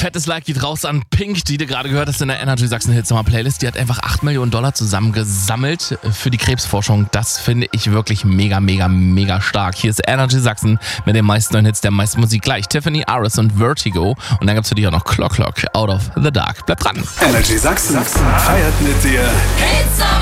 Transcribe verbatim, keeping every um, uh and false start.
fettes Like geht raus an Pink, die du gerade gehört hast in der Energy Sachsen Hitsummer Playlist. Die hat einfach acht Millionen Dollar zusammengesammelt für die Krebsforschung. Das finde ich wirklich mega, mega, mega stark. Hier ist Energy Sachsen mit den meisten neuen Hits der meisten Musik gleich. Tiffany Aris und Vertigo. Und dann gibt's für dich auch noch Clock Clock, Out of the Dark. Bleib dran. Energy Sachsen feiert mit dir.